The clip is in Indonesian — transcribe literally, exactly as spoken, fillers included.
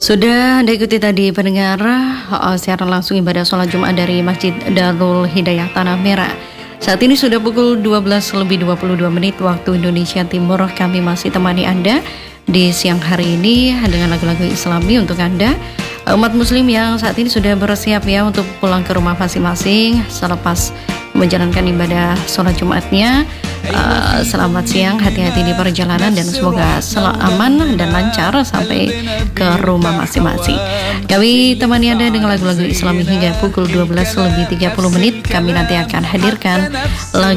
Sudah Anda ikuti tadi pendengar uh, siaran langsung ibadah sholat Jumat dari Masjid Darul Hidayah Tanah Merah. Saat ini sudah pukul dua belas lebih dua puluh dua menit waktu Indonesia Timur. Kami masih temani Anda di siang hari ini dengan lagu-lagu Islami untuk Anda, umat muslim yang saat ini sudah bersiap ya untuk pulang ke rumah masing-masing selepas menjalankan ibadah sholat Jumatnya. Uh, selamat siang, hati-hati di perjalanan dan semoga selalu aman dan lancar sampai ke rumah masing-masing. Kami temani Anda dengan lagu-lagu Islami hingga pukul dua belas lebih tiga puluh menit. Kami nanti akan hadirkan lagu